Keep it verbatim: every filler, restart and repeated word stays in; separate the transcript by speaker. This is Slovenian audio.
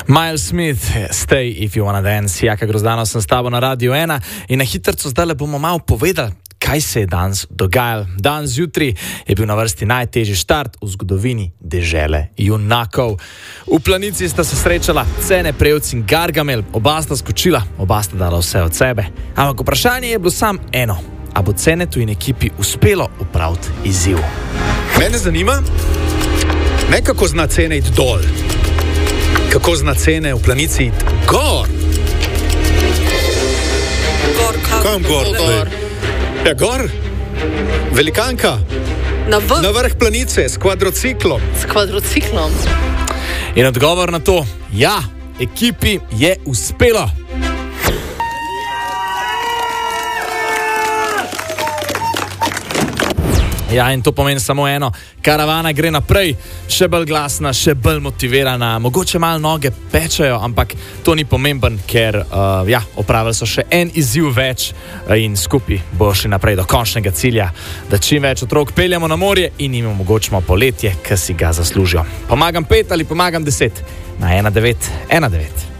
Speaker 1: Miles Smith, Stay If You Wanna Dance. Jaka Grozdano sem s tabo na Radiu ena in na hitrco zdaj le bomo malo povedali, kaj se je danes dogajalo. Danes zjutraj je bil na vrsti najtežji štart v zgodovini dežele junakov. V Planici sta se srečala Cene Prevc in Gargamel, oba sta skočila, oba sta dala vse od sebe. Ampak vprašanje je bilo sam eno, a bo Cenetu in ekipi uspelo upraviti izziv.
Speaker 2: Mene zanima, ne kako zna Cene iti dol, kako zna Cene v Planici iti gor.
Speaker 3: Gor,
Speaker 2: Kam gor?
Speaker 3: gor?
Speaker 2: Ja, gor. Velikanka.
Speaker 3: Na vrh.
Speaker 2: Na vrh Planice s kvadrociklom.
Speaker 3: S kvadrociklom.
Speaker 1: In odgovor na to, ja, ekipi je uspelo. Ja, in to pomeni samo eno, karavana gre naprej, še bolj glasna, še bolj motivirana, mogoče malo noge pečejo, ampak to ni pomemben, ker uh, ja, opravili so še en izziv več in skupaj bo šli naprej do končnega cilja, da čim več otrok peljemo na morje in jim omogočimo poletje, ki si ga zaslužijo. Pomagam pet ali pomagam deset na ena devet ena devet.